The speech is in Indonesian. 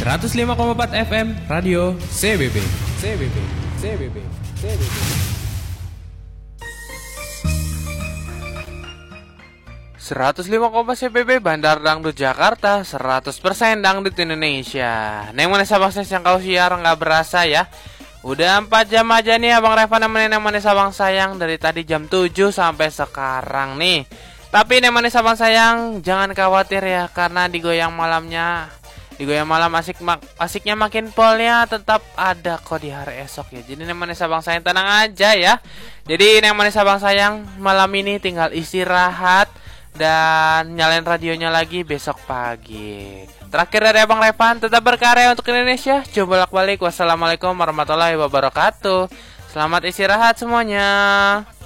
105,4 FM Radio CBB. CBB. CBB. CBB. 105,4 CBB Bandar Dangdut Jakarta, 100% Dangdut Indonesia. Neng mana sabang yang kau siar nggak berasa ya. Udah 4 jam aja nih Abang Reva nemenin Neng Manis Abang Sayang dari tadi jam 7 sampai sekarang nih. Tapi Neng Manis Abang Sayang jangan khawatir ya, karena digoyang malam asiknya makin polnya tetap ada kok di hari esok ya. Jadi Neng Manis Abang Sayang tenang aja ya. Jadi Neng Manis Abang Sayang malam ini tinggal istirahat dan nyalain radionya lagi besok pagi. Terakhir dari Abang Revan, tetap berkarya untuk Indonesia. Coba balik. Wassalamualaikum warahmatullahi wabarakatuh. Selamat istirahat semuanya.